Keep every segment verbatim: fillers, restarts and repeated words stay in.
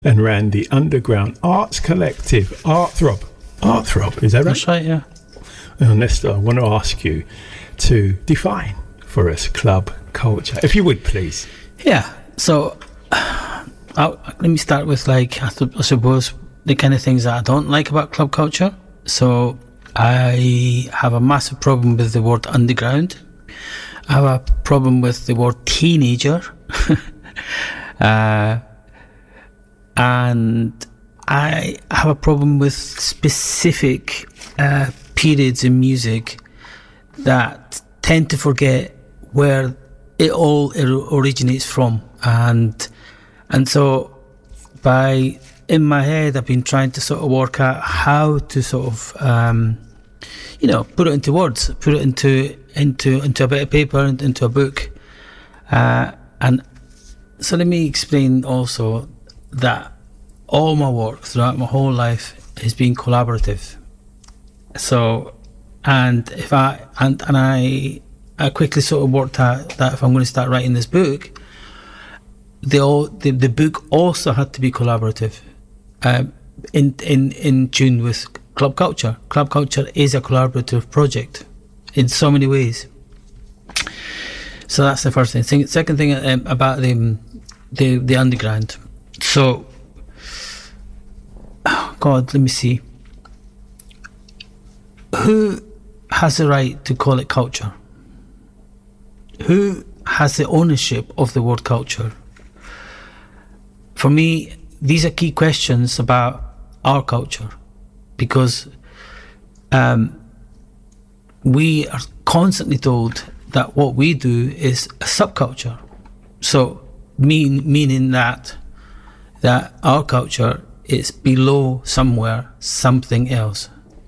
and ran the underground arts collective, Artthrob. Artthrob, is that right? That's right, yeah. And Nesta, I want to ask you to define for us club culture, if you would, please. Yeah, so I'll, let me start with, like, I, th- I suppose, the kind of things that I don't like about club culture. So I have a massive problem with the word underground. I have a problem with the word teenager. uh, and I have a problem with specific uh, periods in music that tend to forget where it all originates from. And and so by in my head I've been trying to sort of work out how to sort of um, you know put it into words, put it into into into a bit of paper, into a book. Uh, and so let me explain also that all my work throughout my whole life has been collaborative. So, and if I and and I I quickly sort of worked out that if I'm going to start writing this book, the all the, the book also had to be collaborative, um, in in in tune with club culture. Club culture is a collaborative project in so many ways. So that's the first thing. Second thing um, about the the the underground. So, oh God, let me see. Who has the right to call it culture? Who has the ownership of the word culture? For me, these are key questions about our culture, because um, we are constantly told that what we do is a subculture. So, mean meaning that that our culture is below somewhere something else.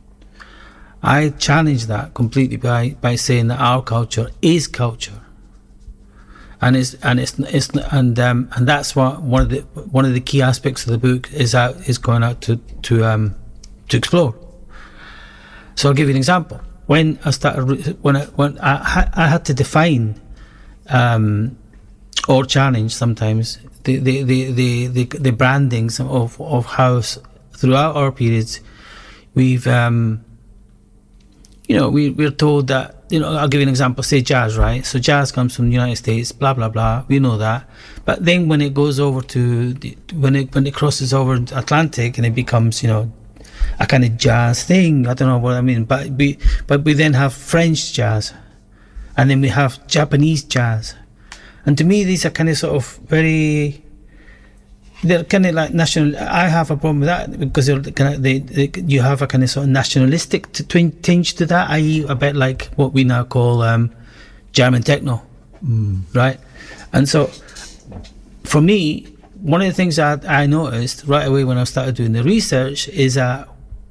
I challenge that completely by, by saying that our culture is culture, and it's and it's, it's and um, and that's what one of the one of the key aspects of the book is out is going out to to um, to explore. So I'll give you an example. When I started, when I when I I had to define um, or challenge sometimes the the the the, the, the brandings of of how throughout our periods we've. Um, You know, we, we're told that, you know, I'll give you an example, say jazz, right? So jazz comes from the United States, blah, blah, blah, we know that. But then when it goes over to, the, when it when it crosses over the Atlantic and it becomes, you know, a kind of jazz thing, I don't know what I mean, but we, but we then have French jazz, and then we have Japanese jazz. And to me, these are kind of sort of very, they're kind of like national. I have a problem with that because they're kind of, they, they, you have a kind of sort of nationalistic tinge to that, that is a bit like what we now call um, German techno, mm. right? And so, for me, one of the things that I noticed right away when I started doing the research is that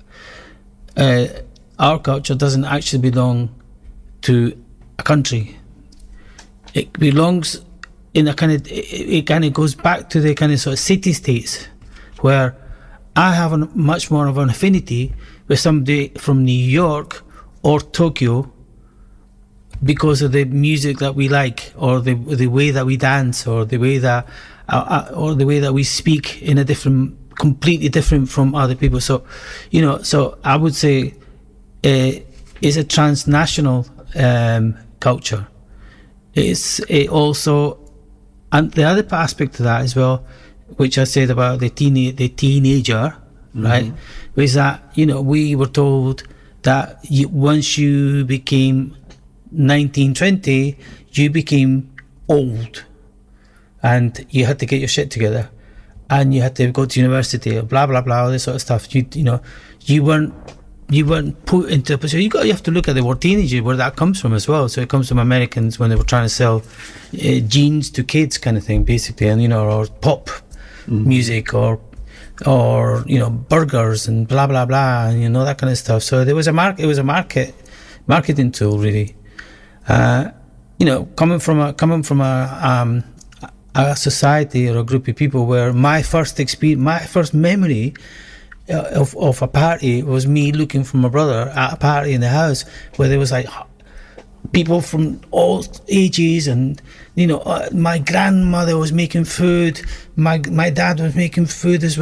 uh, our culture doesn't actually belong to a country. It belongs in a kind of, it, it kind of goes back to the kind of sort of city states where I have a much more of an affinity with somebody from New York or Tokyo because of the music that we like, or the the way that we dance, or the way that uh, or the way that we speak in a different, completely different from other people. So, you know, so I would say uh, it's a transnational um, culture. It's it also. And the other aspect to that as well, which I said about the teen the teenager, mm-hmm. right, was that, you know, we were told that you, once you became nineteen, twenty, you became old, and you had to get your shit together, and you had to go to university, blah blah blah, all this sort of stuff. You you know, you weren't you weren't put into a position. You got you have to look at the word teenager, where that comes from as well. So it comes from Americans when they were trying to sell uh, jeans to kids, kind of thing, basically, and you know, or pop mm. music, or or you know, burgers and blah blah blah, and you know, that kind of stuff. So there was a market. It was a market marketing tool, really. Uh, you know, coming from a coming from a um, a society or a group of people where my first experience, my first memory Of, of a party was me looking for my brother at a party in the house where there was like people from all ages, and you know, uh, my grandmother was making food. My my dad was making food as